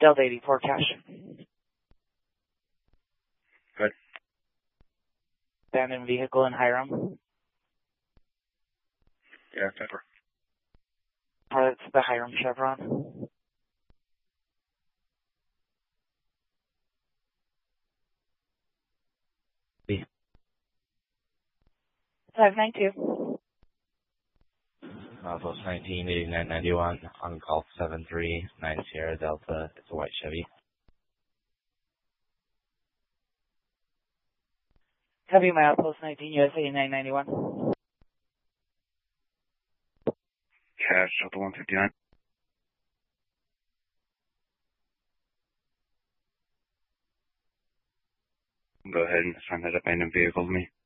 Delta 84 cash. Good. Abandoned vehicle in Hiram. Yeah, Pepper. That's the Hiram Chevron. B. 592. Post 19, 8991, on Golf 73, 9 Sierra Delta. It's a white Chevy. Copy my outpost 19 USA 991. Cash, Delta 159. Go ahead and assign that abandoned vehicle to me.